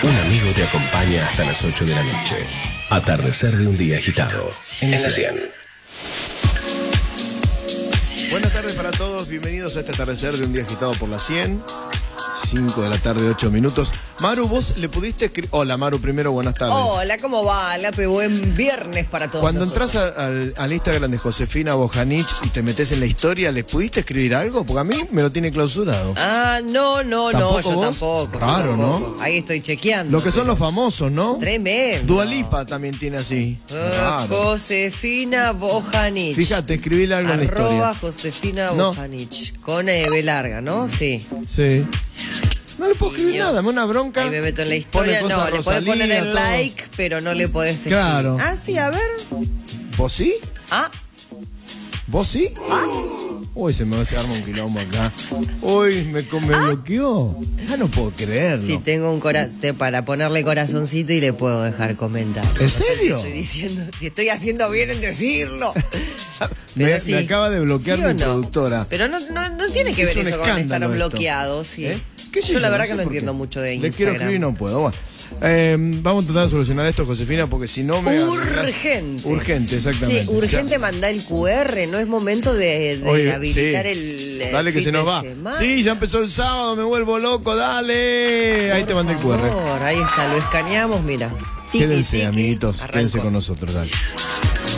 Un amigo te acompaña hasta las 8 de la noche. Atardecer de un día agitado. En la 100. Buenas tardes para todos, bienvenidos a este atardecer de un día agitado por la 100. 5 de la tarde, 8 minutos. Maru, vos le pudiste escribir... Hola Maru, primero buenas tardes. Hola, ¿cómo va? Lape, buen viernes para todos. Cuando nosotros. entras al Instagram de Josefina Bojanich y te metes en la historia, ¿le pudiste escribir algo? Porque a mí me lo tiene clausurado. Ah, no, yo vos? tampoco. Raro, yo tampoco. ¿no? Ahí estoy chequeando. Lo que son los famosos, ¿no? Tremendo. Dua Lipa también tiene así. Raro. Josefina Bojanich. Fíjate, escribíle algo en la historia. Arroba Josefina Bojanich. Con B larga, ¿no? Sí. Sí. No le puedo escribir Niño. nada, me una bronca. Ahí me meto en la historia. Pone No, cosas le podés poner Rosalía, el todo. like, pero no le podés escribir. Claro. Ah, sí, a ver. ¿Vos sí? Ah, ¿Vos sí? Uy, se me arma un quilombo acá. Uy, me bloqueó. Ya no puedo creerlo. sí, tengo un para ponerle corazoncito y le puedo dejar comentar. ¿En serio? Estoy diciendo, si estoy haciendo bien en decirlo. me sí. acaba de bloquear ¿Sí o mi no? productora. Pero no tiene que Es ver un eso con estar escándalo esto. bloqueado, sí. ¿Qué sé yo la verdad sé que no por qué. entiendo mucho de Le Instagram. quiero escribir y no puedo. Bueno, vamos a tratar de solucionar esto, Josefina, porque si no me... Urgente. Urgente, exactamente. Sí, urgente mandar el QR, no es momento de Oye, habilitar sí. el Dale que fin se nos de va. semana. Sí, ya empezó el sábado, me vuelvo loco, dale. Ahí te mandé el QR. Por favor, ahí está, lo escaneamos, mira. Tiki, Quédense, tiki, amiguitos, arrancó. quédense con nosotros, dale.